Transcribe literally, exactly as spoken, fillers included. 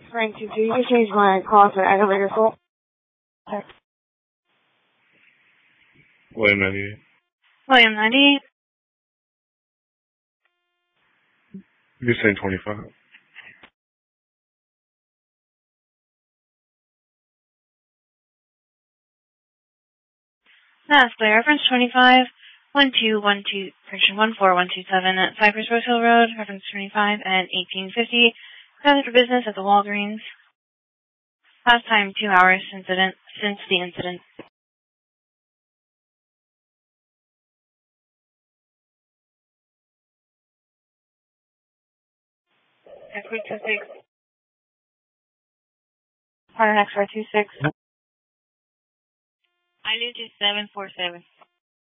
Frank two two, you can change my call to aggravated assault. William ninety-eight. William ninety-eight. You're saying twenty-five. That's clear. Reference twenty-five, one two one two, correction, one four one two seven at Cypress Rose Hill Road. Reference twenty-five and eighteen fifty. Gathered for business at the Walgreens. Last time, two hours incident, since the incident. X three two six. Partner X four two six. I do two seven four seven.